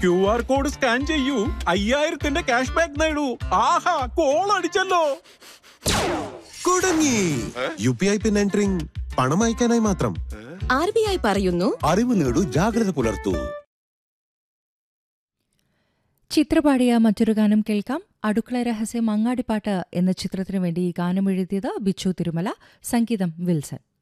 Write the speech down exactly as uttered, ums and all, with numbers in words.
Q R code scan ചെയ്യൂ, അയ്യായിരത്തിന്റെ cash back നേടൂ. ആഹാ, call അടിച്ചല്ലോ. കുടുങ്ങി. U P I pin entering പണം അയക്കാനായി മാത്രം. ആർ ബി ഐ പറയുന്നു, അറിവ് നേടൂ, ജാഗ്രത പുലർത്തൂ. ചിത്രപാടിയ മറ്റൊരു ഗാനം കേൾക്കാം. അടുക്കള രഹസ്യം അങ്ങാടിപ്പാട്ട് എന്ന ചിത്രത്തിനു വേണ്ടി ഈ ഗാനം എഴുതിയത് ബിച്ചു തിരുമല, സംഗീതം വിൽസൺ.